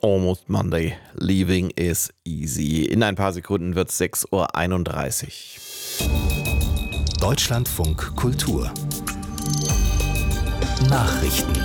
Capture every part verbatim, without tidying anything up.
Almost Monday, leaving is easy. In ein paar Sekunden wird es sechs Uhr einunddreißig. Deutschlandfunk Kultur Nachrichten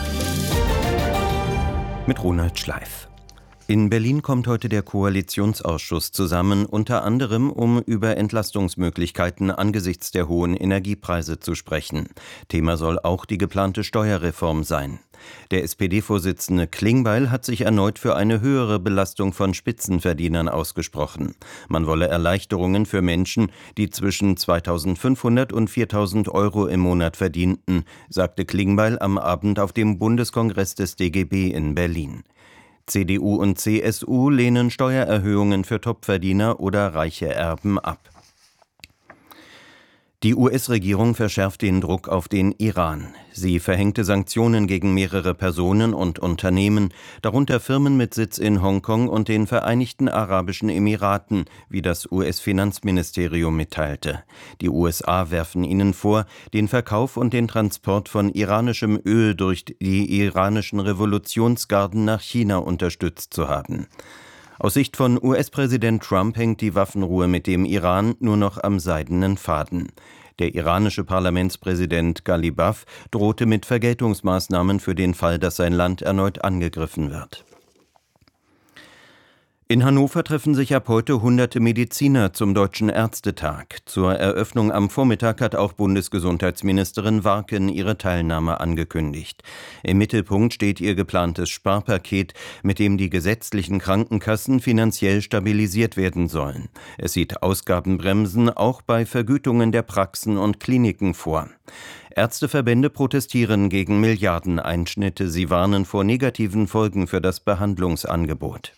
mit Ronald Schleif. In Berlin kommt heute der Koalitionsausschuss zusammen, unter anderem um über Entlastungsmöglichkeiten angesichts der hohen Energiepreise zu sprechen. Thema soll auch die geplante Steuerreform sein. Der S P D-Vorsitzende Klingbeil hat sich erneut für eine höhere Belastung von Spitzenverdienern ausgesprochen. Man wolle Erleichterungen für Menschen, die zwischen zweitausendfünfhundert und viertausend Euro im Monat verdienten, sagte Klingbeil am Abend auf dem Bundeskongress des D G B in Berlin. C D U und C S U lehnen Steuererhöhungen für Topverdiener oder reiche Erben ab. Die U S-Regierung verschärft den Druck auf den Iran. Sie verhängte Sanktionen gegen mehrere Personen und Unternehmen, darunter Firmen mit Sitz in Hongkong und den Vereinigten Arabischen Emiraten, wie das U S-Finanzministerium mitteilte. Die U S A werfen ihnen vor, den Verkauf und den Transport von iranischem Öl durch die iranischen Revolutionsgarden nach China unterstützt zu haben. Aus Sicht von U S-Präsident Trump hängt die Waffenruhe mit dem Iran nur noch am seidenen Faden. Der iranische Parlamentspräsident Ghalibaf drohte mit Vergeltungsmaßnahmen für den Fall, dass sein Land erneut angegriffen wird. In Hannover treffen sich ab heute hunderte Mediziner zum Deutschen Ärztetag. Zur Eröffnung am Vormittag hat auch Bundesgesundheitsministerin Warken ihre Teilnahme angekündigt. Im Mittelpunkt steht ihr geplantes Sparpaket, mit dem die gesetzlichen Krankenkassen finanziell stabilisiert werden sollen. Es sieht Ausgabenbremsen auch bei Vergütungen der Praxen und Kliniken vor. Ärzteverbände protestieren gegen Milliardeneinschnitte. Sie warnen vor negativen Folgen für das Behandlungsangebot.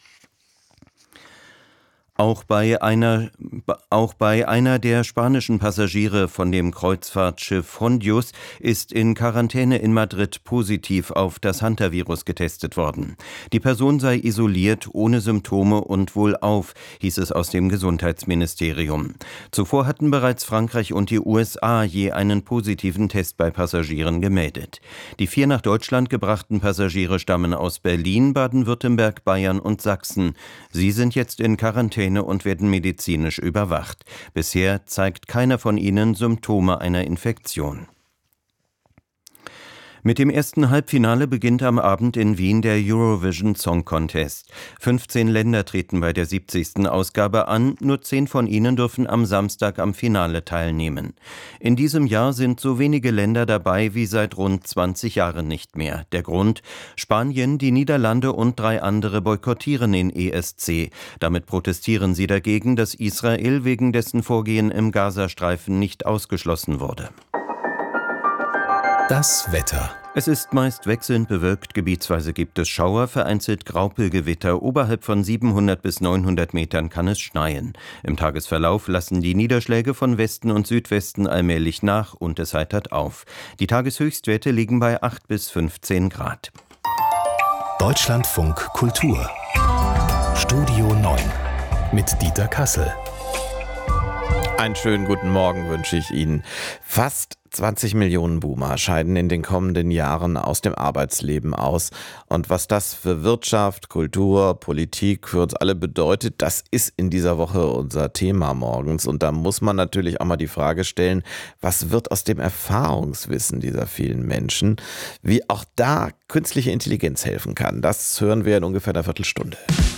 Auch bei einer, auch bei einer der spanischen Passagiere von dem Kreuzfahrtschiff Hondius ist in Quarantäne in Madrid positiv auf das Hantavirus getestet worden. Die Person sei isoliert, ohne Symptome und wohlauf, hieß es aus dem Gesundheitsministerium. Zuvor hatten bereits Frankreich und die U S A je einen positiven Test bei Passagieren gemeldet. Die vier nach Deutschland gebrachten Passagiere stammen aus Berlin, Baden-Württemberg, Bayern und Sachsen. Sie sind jetzt in Quarantäne und werden medizinisch überwacht. Bisher zeigt keiner von ihnen Symptome einer Infektion. Mit dem ersten Halbfinale beginnt am Abend in Wien der Eurovision Song Contest. fünfzehn Länder treten bei der siebzigsten Ausgabe an, nur zehn von ihnen dürfen am Samstag am Finale teilnehmen. In diesem Jahr sind so wenige Länder dabei wie seit rund zwanzig Jahren nicht mehr. Der Grund: Spanien, die Niederlande und drei andere boykottieren den E S C. Damit protestieren sie dagegen, dass Israel wegen dessen Vorgehen im Gazastreifen nicht ausgeschlossen wurde. Das Wetter. Es ist meist wechselnd bewölkt, gebietsweise gibt es Schauer, vereinzelt Graupelgewitter, oberhalb von siebenhundert bis neunhundert Metern kann es schneien. Im Tagesverlauf lassen die Niederschläge von Westen und Südwesten allmählich nach und es heitert auf. Die Tageshöchstwerte liegen bei acht bis fünfzehn Grad. Deutschlandfunk Kultur Studio neun mit Dieter Kassel. Einen schönen guten Morgen wünsche ich Ihnen. Fast zwanzig Millionen Boomer scheiden in den kommenden Jahren aus dem Arbeitsleben aus. Und was das für Wirtschaft, Kultur, Politik für uns alle bedeutet, das ist in dieser Woche unser Thema morgens. Und da muss man natürlich auch mal die Frage stellen, was wird aus dem Erfahrungswissen dieser vielen Menschen? Wie auch da künstliche Intelligenz helfen kann, das hören wir in ungefähr einer Viertelstunde.